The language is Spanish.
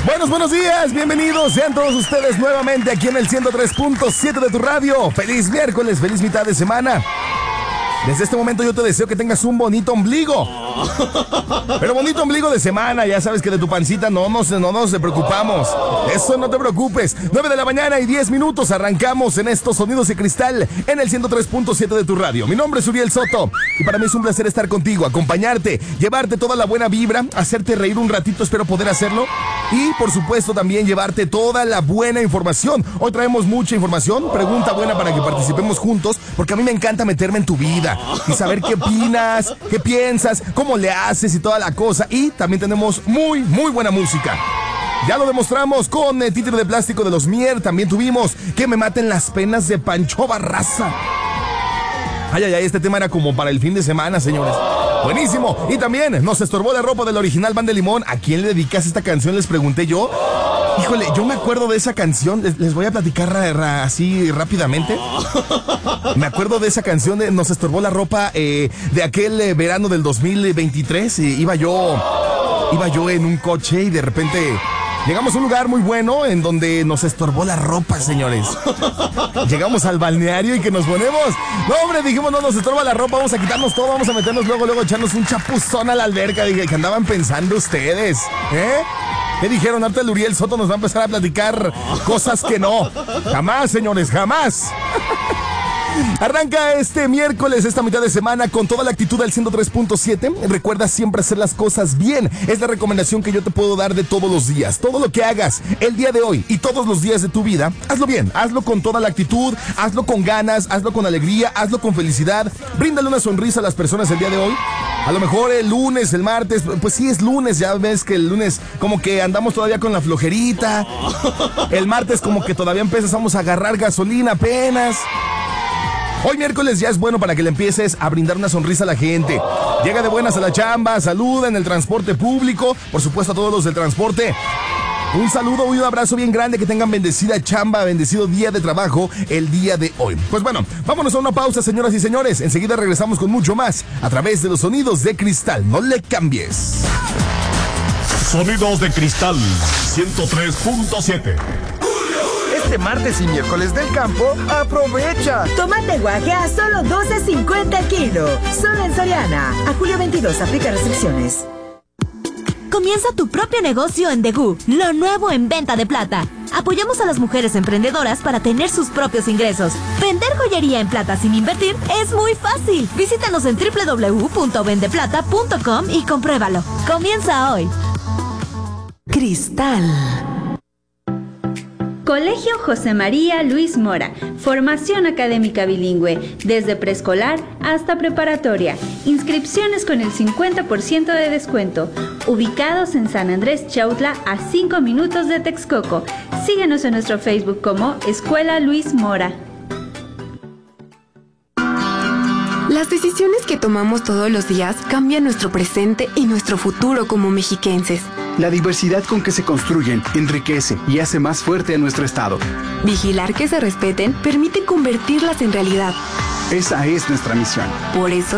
Buenos días, bienvenidos sean todos ustedes nuevamente aquí en el 103.7 de tu radio. Feliz miércoles, feliz mitad de semana. Desde este momento yo te deseo que tengas un bonito ombligo. Pero bonito ombligo de semana, ya sabes que de tu pancita no nos preocupamos. Eso no te preocupes. 9 de la mañana y 10 minutos arrancamos en estos sonidos de cristal en el 103.7 de tu radio. Mi nombre es Uriel Soto y para mí es un placer estar contigo, acompañarte, llevarte toda la buena vibra, hacerte reír un ratito, espero poder hacerlo. Y por supuesto también llevarte toda la buena información. Hoy traemos mucha información, pregunta buena para que participemos juntos, porque a mí me encanta meterme en tu vida y saber qué opinas, qué piensas, cómo le haces y toda la cosa. Y también tenemos muy buena música. Ya lo demostramos con el títere de plástico de los Mier. También tuvimos Que me maten las penas de Pancho Barraza. Ay, este tema era como para el fin de semana, señores. Buenísimo. Y también nos estorbó la ropa del original Banda de Limón. ¿A quién le dedicas esta canción? Les pregunté yo. Híjole, yo me acuerdo de esa canción. Les voy a platicar así rápidamente. Me acuerdo de esa canción de Nos estorbó la ropa de aquel verano del 2023. Iba yo en un coche y de repente llegamos a un lugar muy bueno en donde nos estorbó la ropa, señores. Llegamos al balneario y que nos ponemos. No, hombre, dijimos, no nos estorba la ropa, vamos a quitarnos todo, vamos a meternos luego echarnos un chapuzón a la alberca. Dije, ¿qué andaban pensando ustedes? ¿Qué dijeron? Ahorita el Uriel Soto nos va a empezar a platicar cosas que no. Jamás, señores, jamás. Arranca este miércoles, esta mitad de semana, con toda la actitud del 103.7. Recuerda siempre hacer las cosas bien. Es la recomendación que yo te puedo dar de todos los días. Todo lo que hagas el día de hoy y todos los días de tu vida, hazlo bien. Hazlo con toda la actitud, hazlo con ganas, hazlo con alegría, hazlo con felicidad. Bríndale una sonrisa a las personas el día de hoy. A lo mejor el lunes, el martes, pues sí es lunes, ya ves que el lunes como que andamos todavía con la flojerita. El martes como que todavía empezamos a agarrar gasolina apenas. Hoy miércoles ya es bueno para que le empieces a brindar una sonrisa a la gente. Llega de buenas a la chamba, saluda en el transporte público, por supuesto a todos los del transporte. Un saludo y un abrazo bien grande, que tengan bendecida chamba, bendecido día de trabajo el día de hoy. Pues bueno, vámonos a una pausa, señoras y señores. Enseguida regresamos con mucho más a través de los sonidos de cristal. No le cambies. Sonidos de cristal 103.7. Este martes y miércoles del campo, aprovecha. Tomate guaje a solo $12.50 el kilo. Solo en Soriana. A julio 22, aplica restricciones. Comienza tu propio negocio en Degú, lo nuevo en venta de plata. Apoyamos a las mujeres emprendedoras para tener sus propios ingresos. Vender joyería en plata sin invertir es muy fácil. Visítanos en www.vendeplata.com y compruébalo. Comienza hoy. Cristal. Colegio José María Luis Mora, formación académica bilingüe, desde preescolar hasta preparatoria, inscripciones con el 50% de descuento, ubicados en San Andrés Chautla a 5 minutos de Texcoco. Síguenos en nuestro Facebook como Escuela Luis Mora. Las decisiones que tomamos todos los días cambian nuestro presente y nuestro futuro como mexiquenses. La diversidad con que se construyen enriquece y hace más fuerte a nuestro estado. Vigilar que se respeten permite convertirlas en realidad. Esa es nuestra misión. Por eso